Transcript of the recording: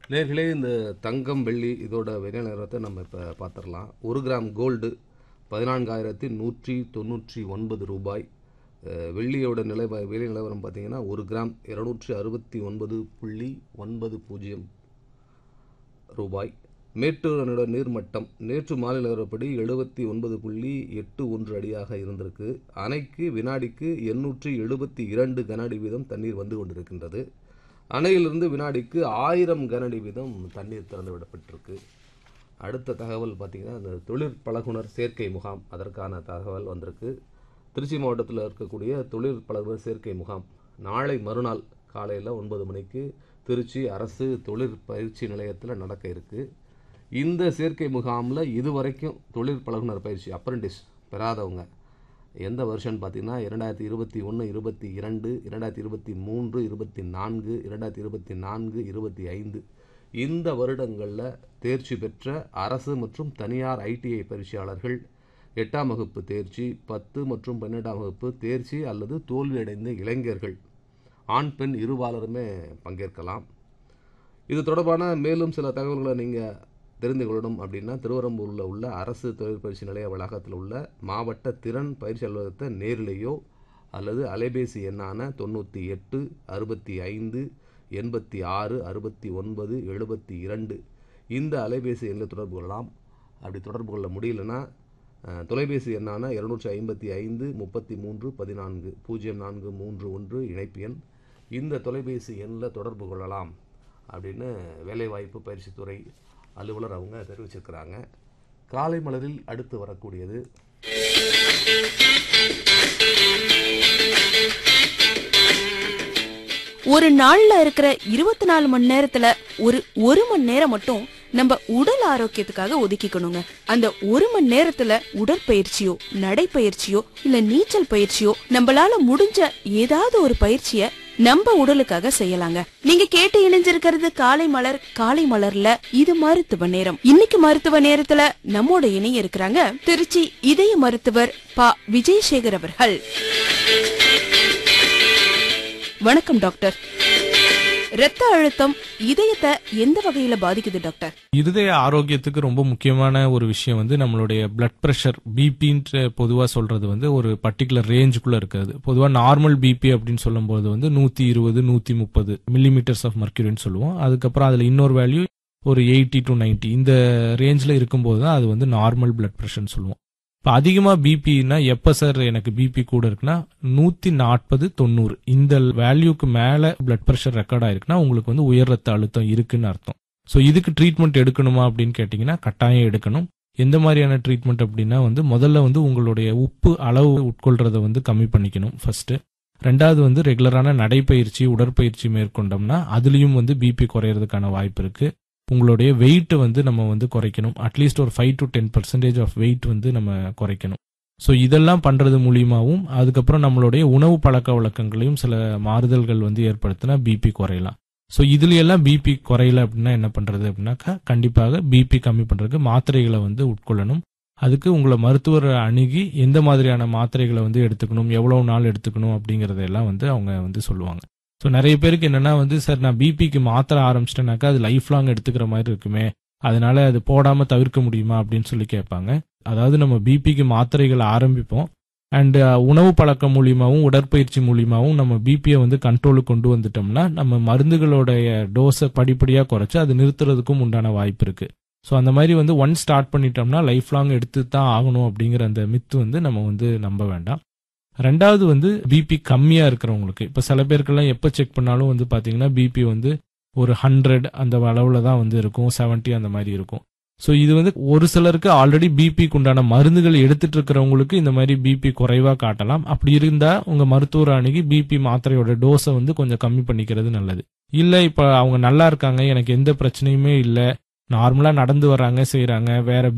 நேர்களே, இந்த தங்கம் வெள்ளி இதோட விலை நிலவரத்தை நம்ம இப்போ பார்த்துடலாம். 1 கிராம் கோல்டு 14,199 ரூபாய். வெள்ளியோட விலை நிலவரம் பார்த்தீங்கன்னா 1 கிராம் 269.90 ரூபாய். மேட்டூரோட நீர்மட்டம் நேற்று மாலை நிலவரப்படி 79.81 அடியாக இருந்திருக்கு. அணைக்கு வினாடிக்கு 872 கனஅடி வீதம் தண்ணீர் வந்து கொண்டிருக்கின்றது. அணையிலிருந்து வினாடிக்கு 1000 கனஅடி வீதம் தண்ணீர் திறந்து விடப்பட்டிருக்கு. அடுத்த தகவல் பார்த்திங்கன்னா, அந்த தொழிற்பழகுனர் சேர்க்கை முகாம், அதற்கான தகவல் வந்திருக்கு. திருச்சி மாவட்டத்தில் இருக்கக்கூடிய தொழிற்பழகுனர் சேர்க்கை முகாம் நாளை மறுநாள் காலையில் 9 மணிக்கு திருச்சி அரசு தொழிற்பயிற்சி நிலையத்தில் நடக்க இருக்குது. இந்த சேர்க்கை முகாமில் இதுவரைக்கும் தொழிற்பழகுனர் பயிற்சி அப்ரெண்டிஸ் பெறாதவங்க எந்த வருஷம்னு பார்த்தீங்கன்னா 2021, 22, 2023, 24, 2024, 25 இந்த வருடங்களில் தேர்ச்சி பெற்ற அரசு மற்றும் தனியார் ஐடிஐ பயிற்சியாளர்கள் 8ஆம் வகுப்பு தேர்ச்சி, 10 மற்றும் 12ஆம் வகுப்பு தேர்ச்சி அல்லது தோல்வியடைந்த இளைஞர்கள் ஆண் பெண் இருபாலருமே பங்கேற்கலாம். இது தொடர்பான மேலும் சில தகவல்களை நீங்கள் தெரிந்து கொள்ளணும் அப்படின்னா, திருவரம்பூரில் உள்ள அரசு தொழிற்பயிற்சி நிலைய வளாகத்தில் உள்ள மாவட்ட திறன் பயிற்சி அலுவலகத்தை நேரிலேயோ அல்லது அலைபேசி எண்ணான 98 65 86 69 72 இந்த அலைபேசி எண்ணில் தொடர்பு கொள்ளலாம். அப்படி தொடர்பு கொள்ள முடியலன்னா தொலைபேசி எண்ணான 255 33 14 0431 இணைப்பு எண், இந்த தொலைபேசி எண்ணில் தொடர்பு கொள்ளலாம் அப்படின்னு வேலைவாய்ப்பு பயிற்சித்துறை அலுவலர் அவங்க தெரிவிச்சிருக்கிறாங்க. காலை மலரில் அடுத்து வரக்கூடியது ஒரு நாள்ல இருக்கிற 24 மணி நேரத்துல ஒரு மணி நேரம் மட்டும் நம்ம உடல் ஆரோக்கியத்துக்காக ஒதுக்கிக்கணுங்க. அந்த 1 மணி நேரத்துல உடற்பயிற்சியோ, நடைப்பயிற்சியோ, இல்ல நீச்சல் பயிற்சியோ, நம்மளால முடிஞ்ச ஏதாவது ஒரு பயிற்சிய நம்ம உடலுக்காக செய்யலாங்க. நீங்க கேட்டு இணைஞ்சிருக்கிறது காலை மலர். காலை மலர்ல இது மருத்துவ நேரம். இன்னைக்கு மருத்துவ நேரத்துல நம்மோட இணைய இருக்கிறாங்க திருச்சி இதய மருத்துவர் ப. விஜயசேகர் அவர்கள். வணக்கம் டாக்டர். இரத்த அழுத்தம் இதயத்தை எந்த வகையில பாதிக்குது டாக்டர்? இருதய ஆரோக்கியத்துக்கு ரொம்ப முக்கியமான ஒரு விஷயம் நம்மளுடைய பிளட் பிரஷர், பிபின்ற பொதுவா சொல்றது ஒரு பர்டிகுலர் ரேஞ்சுக்குள்ள இருக்கிறது. பொதுவா நார்மல் பிபி அப்படின்னு சொல்லும் போது 120 130 மில்லிமீட்டர்ஸ் ஆஃப் மர்க்யூரின்னு சொல்லுவோம். அதுக்கப்புறம் அதுல இன்னொரு வேல்யூ ஒரு 80 to 90 இந்த ரேஞ்ச்ல இருக்கும்போது தான் அது நார்மல் பிளட் பிரஷர்னு சொல்லுவோம். இப்போ அதிகமா பிபின்னா எப்ப சார் எனக்கு பிபி கூட இருக்குன்னா 140 90 இந்த வேல்யூக்கு மேல பிளட் பிரஷர் ரெக்கார்ட் ஆயிருக்குன்னா உங்களுக்கு உயர் ரத்த அழுத்தம் இருக்குன்னு அர்த்தம். ஸோ இதுக்கு ட்ரீட்மெண்ட் எடுக்கணுமா அப்படின்னு கேட்டீங்கன்னா கட்டாயம் எடுக்கணும். எந்த மாதிரியான ட்ரீட்மெண்ட் அப்படின்னா முதல்ல உங்களுடைய உப்பு அளவு உட்கொள்றத கம்மி பண்ணிக்கணும் ஃபர்ஸ்ட். ரெண்டாவது ரெகுலரான நடைப்பயிற்சி, உடற்பயிற்சி மேற்கொண்டோம்னா அதுலயும் பிபி குறையறதுக்கான வாய்ப்பு இருக்கு. உங்களுடைய வெயிட் நம்ம குறைக்கணும். அட்லீஸ்ட் ஒரு 5 to 10% ஆஃப் வெயிட் நம்ம குறைக்கணும். ஸோ இதெல்லாம் பண்றது மூலியமாவும் அதுக்கப்புறம் நம்மளுடைய உணவு பழக்க வழக்கங்களையும் சில மாறுதல்கள் ஏற்படுத்தினா பிபி குறையலாம். ஸோ இதுல எல்லாம் பிபி குறையல அப்படின்னா என்ன பண்றது அப்படின்னாக்கா, கண்டிப்பாக பிபி கம்மி பண்றதுக்கு மாத்திரைகளை உட்கொள்ளணும். அதுக்கு உங்களை மருத்துவர் அணுகி எந்த மாதிரியான மாத்திரைகளை எடுத்துக்கணும், எவ்வளவு நாள் எடுத்துக்கணும் அப்படிங்கறதெல்லாம் அவங்க சொல்லுவாங்க. ஸோ நிறைய பேருக்கு என்னன்னா சார் நான் பிபிக்கு மாத்திரை ஆரம்பிச்சிட்டேனாக்கா அது லைஃப் லாங் எடுத்துக்கிற மாதிரி இருக்குமே, அதனால அது போடாம தவிர்க்க முடியுமா அப்படின்னு சொல்லி கேட்பாங்க. அதாவது நம்ம பிபிக்கு மாத்திரைகளை ஆரம்பிப்போம் அண்ட் உணவு பழக்கம் மூலியமாவும் உடற்பயிற்சி மூலியமாவும் நம்ம பிபியை கண்ட்ரோலுக்கு கொண்டு வந்துட்டோம்னா நம்ம மருந்துகளோடைய டோஸை படிப்படியா குறைச்சு அது நிறுத்துறதுக்கும் உண்டான வாய்ப்பு இருக்கு. ஸோ அந்த மாதிரி ஒன் ஸ்டார்ட் பண்ணிட்டோம்னா லைஃப் லாங் எடுத்து தான் ஆகணும் அப்படிங்கிற அந்த மித்து நம்ம நம்ப வேண்டாம். ரெண்டாவது பிபி கம்மியா இருக்கிறவங்களுக்கு, இப்ப சில பேருக்கெல்லாம் எப்ப செக் பண்ணாலும் பாத்தீங்கன்னா பிபி ஒரு 100 அந்த அளவுல தான் இருக்கும், 70 அந்த மாதிரி இருக்கும். ஸோ இது ஒரு சிலருக்கு ஆல்ரெடி பிபிக்கு உண்டான மருந்துகள் எடுத்துட்டு இருக்கிறவங்களுக்கு இந்த மாதிரி பிபி குறைவா காட்டலாம். அப்படி இருந்தா உங்க மருத்துவர் அணுகி பிபி மாத்திரையோட டோஸை கொஞ்சம் கம்மி பண்ணிக்கிறது நல்லது. இல்ல இப்ப அவங்க நல்லா இருக்காங்க, எனக்கு எந்த பிரச்சனையுமே இல்ல, நார்மலா நடந்து வர்றாங்க செய்யறாங்க, வேற